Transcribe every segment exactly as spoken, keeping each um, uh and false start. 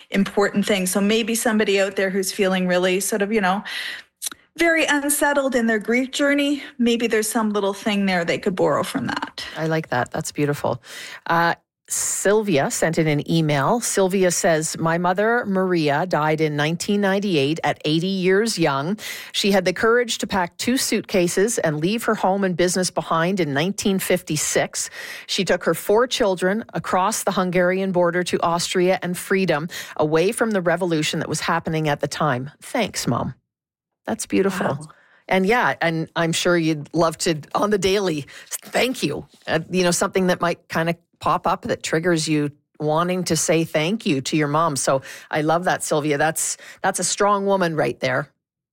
important things. So maybe somebody out there who's feeling really sort of, you know, very unsettled in their grief journey, maybe there's some little thing there they could borrow from that. I like that. That's beautiful. Uh, Sylvia sent in an email. Sylvia says, my mother, Maria, died in nineteen ninety-eight at eighty years young. She had the courage to pack two suitcases and leave her home and business behind in nineteen fifty-six. She took her four children across the Hungarian border to Austria and freedom, away from the revolution that was happening at the time. Thanks, Mom. That's beautiful. Wow. And yeah, and I'm sure you'd love to, on the daily, thank you. Uh, you know, something that might kind of pop up that triggers you wanting to say thank you to your mom. So I love that, Sylvia. That's that's a strong woman right there.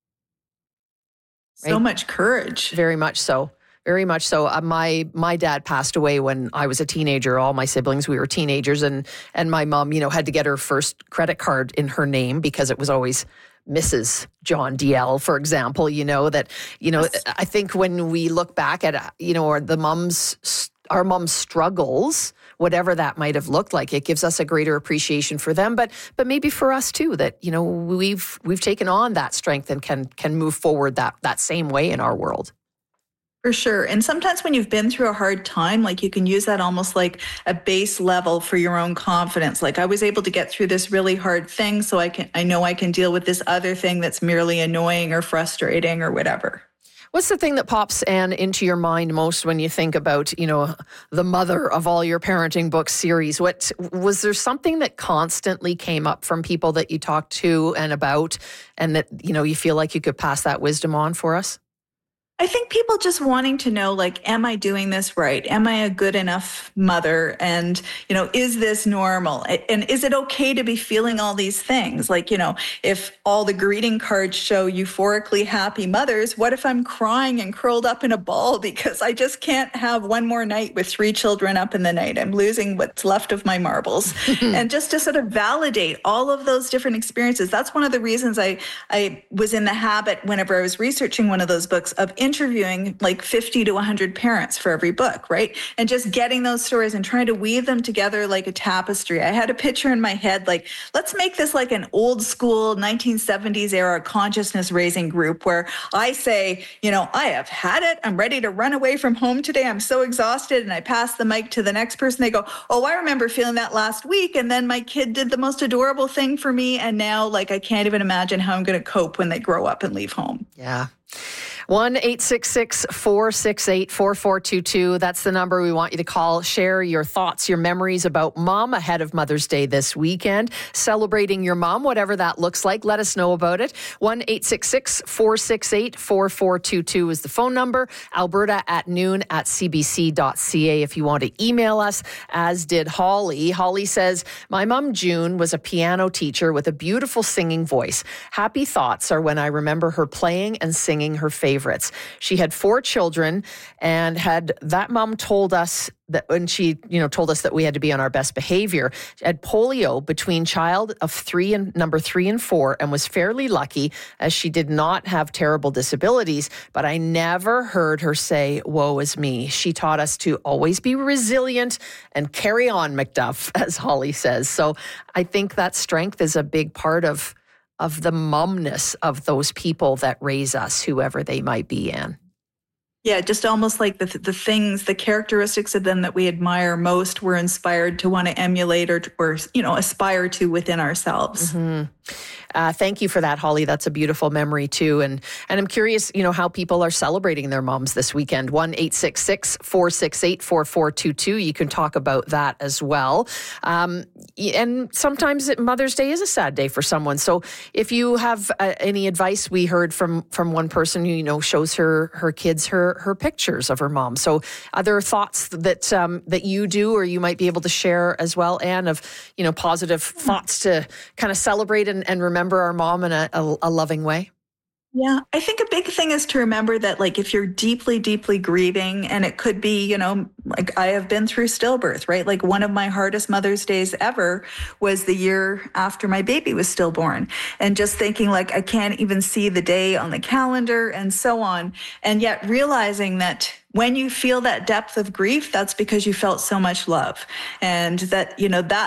Right? So much courage. Very much so. Very much so. Uh, my my dad passed away when I was a teenager. All my siblings, we were teenagers, and and my mom, you know, had to get her first credit card in her name because it was always Missus John D L, for example. You know that. You know, yes. I think when we look back at you know or the mums, our mums' struggles, whatever that might have looked like, it gives us a greater appreciation for them. But but maybe for us too, that you know we've we've taken on that strength and can can move forward that that same way in our world. For sure. And sometimes when you've been through a hard time, like you can use that almost like a base level for your own confidence. Like I was able to get through this really hard thing, so I can I know I can deal with this other thing that's merely annoying or frustrating or whatever. What's the thing that pops, Anne, into your mind most when you think about, you know, the mother of all your parenting book series? What was there something that constantly came up from people that you talked to and about, and that, you know, you feel like you could pass that wisdom on for us? I think people just wanting to know, like, am I doing this right? Am I a good enough mother? And, you know, is this normal? And is it okay to be feeling all these things? Like, you know, if all the greeting cards show euphorically happy mothers, what if I'm crying and curled up in a ball because I just can't have one more night with three children up in the night? I'm losing what's left of my marbles. And just to sort of validate all of those different experiences. That's one of the reasons I, I was in the habit, whenever I was researching one of those books, of interviewing like fifty to one hundred parents for every book, right? And just getting those stories and trying to weave them together like a tapestry. I had a picture in my head, like, let's make this like an old school nineteen seventies era consciousness raising group where I say, you know, I have had it. I'm ready to run away from home today. I'm so exhausted. And I pass the mic to the next person. They go, oh, I remember feeling that last week. And then my kid did the most adorable thing for me. And now, like, I can't even imagine how I'm going to cope when they grow up and leave home. Yeah. one eight six six, four six eight, four four two two. That's the number we want you to call. Share your thoughts, your memories about mom ahead of Mother's Day this weekend. Celebrating your mom, whatever that looks like. Let us know about it. one eight six six, four six eight, four four two two is the phone number. Alberta at noon at c b c dot c a if you want to email us, as did Holly. Holly says, my mom, June, was a piano teacher with a beautiful singing voice. Happy thoughts are when I remember her playing and singing her favorite favorites. She had four children and had that mom told us that when she, you know, told us that we had to be on our best behavior, she had polio between child of three and number three and four, and was fairly lucky as she did not have terrible disabilities. But I never heard her say, woe is me. She taught us to always be resilient and carry on, McDuff, as Holly says. So I think that strength is a big part of of the mumness of those people that raise us, whoever they might be, Anne. Yeah, just almost like the the things, the characteristics of them that we admire most, we're inspired to want to emulate or, or you know, aspire to within ourselves. Mm-hmm. Uh, thank you for that, Holly. That's a beautiful memory too. And and I'm curious, you know, how people are celebrating their moms this weekend. one eight six six, four six eight, four four two two. You can talk about that as well. Um, and sometimes it, Mother's Day is a sad day for someone. So if you have uh, any advice, we heard from from one person who, you know, shows her her kids her her pictures of her mom. So other thoughts that um, that you do or you might be able to share as well, Anne, of, you know, positive thoughts to kind of celebrate and, and remember our mom in a, a, a loving way? Yeah, I think a big thing is to remember that, like, if you're deeply, deeply grieving, and it could be, you know, like I have been through stillbirth, right? Like one of my hardest Mother's Days ever was the year after my baby was stillborn. And just thinking like, I can't even see the day on the calendar and so on. And yet realizing that when you feel that depth of grief, that's because you felt so much love. And that, you know, that's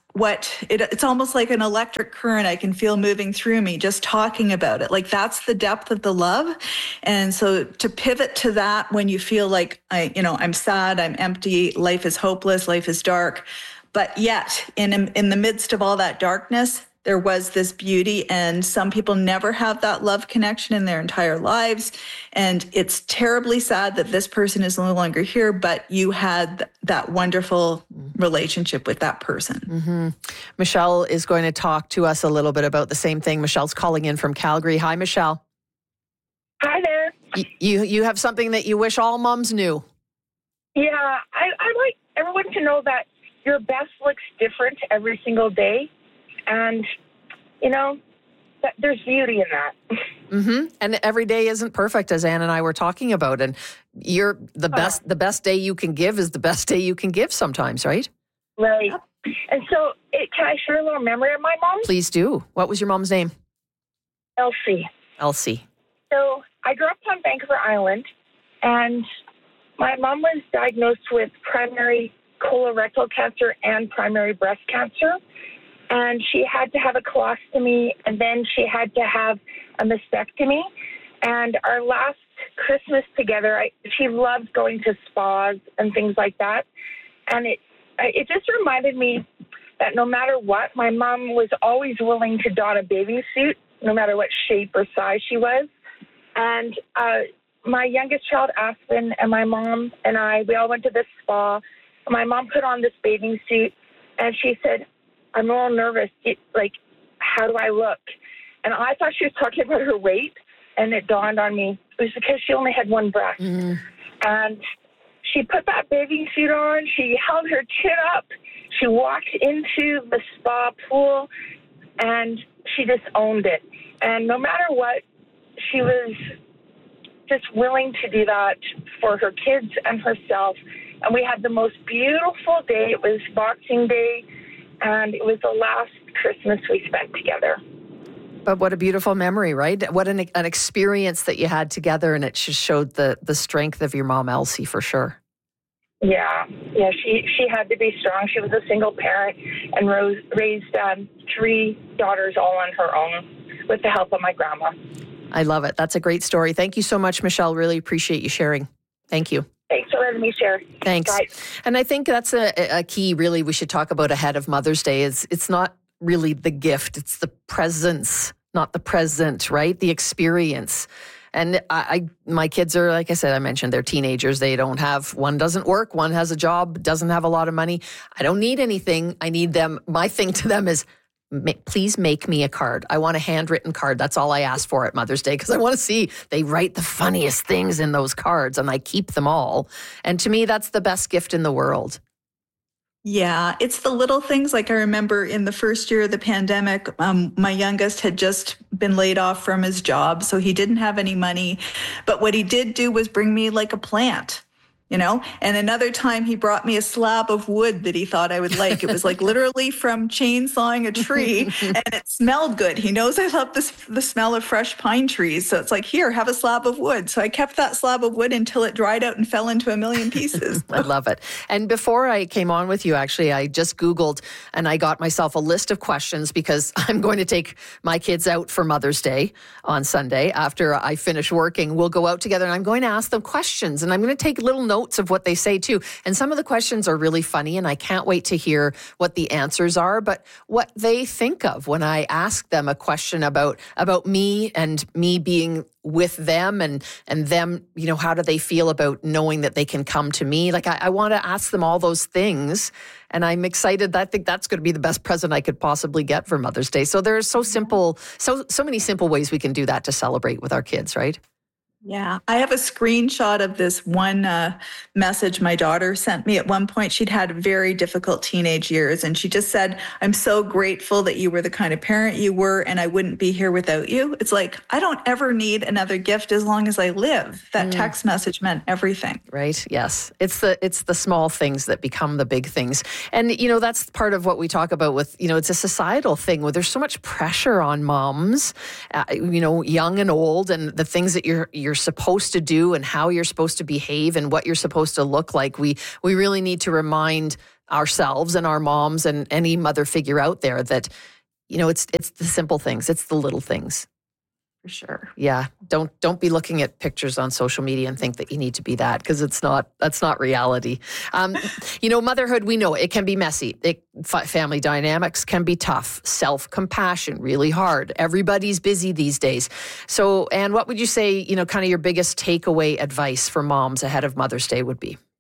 what it, it's almost like an electric current I can feel moving through me just talking about it. Like that's the depth of the love. And so to pivot to that when you feel like I, you know, I'm sad, I'm empty, life is hopeless, life is dark. But yet in, in the midst of all that darkness, there was this beauty, and some people never have that love connection in their entire lives. And it's terribly sad that this person is no longer here, but you had that wonderful relationship with that person. Mm-hmm. Michelle is going to talk to us a little bit about the same thing. Michelle's calling in from Calgary. Hi, Michelle. Hi there. Y- you you have something that you wish all moms knew. Yeah, I, I like everyone to know that your best looks different every single day. And, you know, that there's beauty in that. Mm-hmm. And every day isn't perfect, as Ann and I were talking about. And you're the best, the best day you can give is the best day you can give sometimes, right? Right. And so it, can I share a little memory of my mom? Please do. What was your mom's name? Elsie. Elsie. So I grew up on Vancouver Island, and my mom was diagnosed with primary colorectal cancer and primary breast cancer. And she had to have a colostomy, and then she had to have a mastectomy. And our last Christmas together, I, she loved going to spas and things like that. And it it just reminded me that no matter what, my mom was always willing to don a bathing suit, no matter what shape or size she was. And uh, my youngest child, Aspen, and my mom and I, we all went to this spa. My mom put on this bathing suit, and she said, I'm a little nervous. It, like, how do I look? And I thought she was talking about her weight, and it dawned on me. It was because she only had one breast. Mm-hmm. And she put that bathing suit on. She held her chin up. She walked into the spa pool, and she just owned it. And no matter what, she was just willing to do that for her kids and herself. And we had the most beautiful day. It was Boxing Day. And it was the last Christmas we spent together. But what a beautiful memory, right? What an an experience that you had together, and it just showed the the strength of your mom, Elsie, for sure. Yeah, yeah. She she had to be strong. She was a single parent and rose, raised um, three daughters all on her own with the help of my grandma. I love it. That's a great story. Thank you so much, Michelle. Really appreciate you sharing. Thank you. Thanks for letting me share. Thanks. Bye. And I think that's a, a key, really, we should talk about ahead of Mother's Day is it's not really the gift, it's the presence, not the present, right? The experience. And I, I, my kids are, like I said, I mentioned, they're teenagers. They don't have, one doesn't work, one has a job, doesn't have a lot of money. I don't need anything. I need them. My thing to them is, please make me a card. I want a handwritten card. That's all I ask for at Mother's Day because I want to see they write the funniest things in those cards and I keep them all. And to me, that's the best gift in the world. Yeah, it's the little things. Like I remember in the first year of the pandemic, um, my youngest had just been laid off from his job, so he didn't have any money. But what he did do was bring me like a plant. You know, and another time he brought me a slab of wood that he thought I would like. It was like literally from chainsawing a tree, and it smelled good. He knows I love this, the smell of fresh pine trees. So it's like, here, have a slab of wood. So I kept that slab of wood until it dried out and fell into a million pieces. I love it. And before I came on with you, actually, I just Googled and I got myself a list of questions because I'm going to take my kids out for Mother's Day on Sunday. After I finish working, we'll go out together and I'm going to ask them questions and I'm going to take little notes notes of what they say too. And some of the questions are really funny and I can't wait to hear what the answers are, but what they think of when I ask them a question about about me and me being with them and and them, you know, how do they feel about knowing that they can come to me? Like I, I want to ask them all those things. And I'm excited. I think that's going to be the best present I could possibly get for Mother's Day. So there's so simple, so so many simple ways we can do that to celebrate with our kids, right? Yeah, I have a screenshot of this one uh, message my daughter sent me. At one point, she'd had very difficult teenage years, and she just said, I'm so grateful that you were the kind of parent you were, and I wouldn't be here without you. It's like, I don't ever need another gift as long as I live. That mm. text message meant everything. Right, yes. It's the it's the small things that become the big things. And, you know, that's part of what we talk about with, you know, it's a societal thing where there's so much pressure on moms, uh, you know, young and old, and the things that you're you're supposed to do and how you're supposed to behave and what you're supposed to look like. We we really need to remind ourselves and our moms and any mother figure out there that, you know, it's it's the simple things. It's the little things. For sure. Yeah. Don't don't be looking at pictures on social media and think that you need to be that, because it's not, that's not reality. Um, you know, motherhood, we know it can be messy. It, family dynamics can be tough. Self-compassion, really hard. Everybody's busy these days. So, and what would you say, you know, kind of your biggest takeaway advice for moms ahead of Mother's Day would be?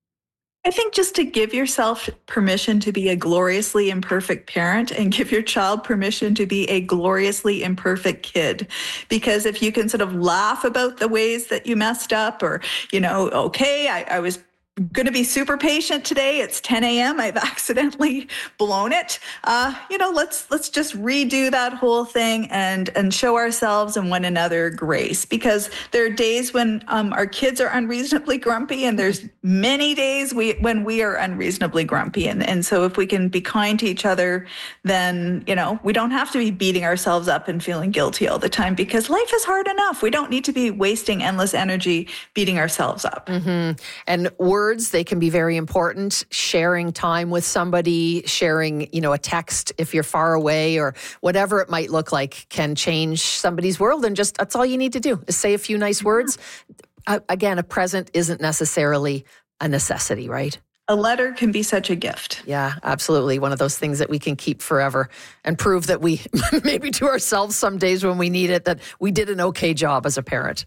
I think just to give yourself permission to be a gloriously imperfect parent and give your child permission to be a gloriously imperfect kid. Because if you can sort of laugh about the ways that you messed up, or, you know, okay, I, I was going to be super patient today. It's ten a.m. I've accidentally blown it. Uh, you know, let's let's just redo that whole thing and and show ourselves and one another grace. Because there are days when um, our kids are unreasonably grumpy, and there's many days we when we are unreasonably grumpy. And and so if we can be kind to each other, then, you know, we don't have to be beating ourselves up and feeling guilty all the time, because life is hard enough. We don't need to be wasting endless energy beating ourselves up. Mm-hmm. And words, they can be very important. Sharing time with somebody, sharing, you know, a text if you're far away, or whatever it might look like, can change somebody's world. And just, that's all you need to do, is say a few nice words. Uh, again, a present isn't necessarily a necessity, right? A letter can be such a gift. Yeah, absolutely. One of those things that we can keep forever and prove that we, maybe to ourselves some days when we need it, that we did an okay job as a parent.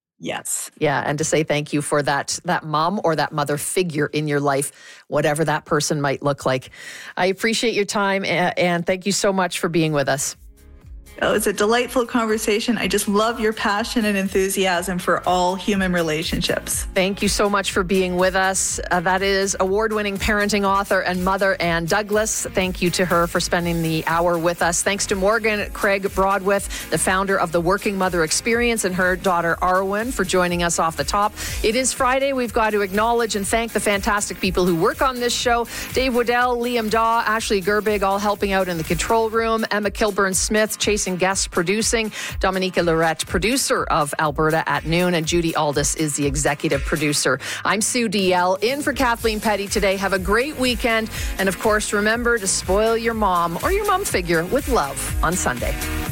Yes. Yeah, and to say thank you for that that mom or that mother figure in your life, whatever that person might look like. I appreciate your time, and thank you so much for being with us. Oh, it's a delightful conversation. I just love your passion and enthusiasm for all human relationships. Thank you so much for being with us. Uh, that is award-winning parenting author and mother Ann Douglas. Thank you to her for spending the hour with us. Thanks to Morgan Craig Broadwith, the founder of the Working Mother Experience, and her daughter Arwen for joining us off the top. It is Friday. We've got to acknowledge and thank the fantastic people who work on this show. Dave Waddell, Liam Daw, Ashley Gerbig, all helping out in the control room. Emma Kilburn-Smith, chasing guests, producing. Dominica Lorette, producer of Alberta at Noon, and Judy Aldis is the executive producer. I'm Sue D L, in for Kathleen Petty today. Have a great weekend, and of course, remember to spoil your mom or your mom figure with love on Sunday.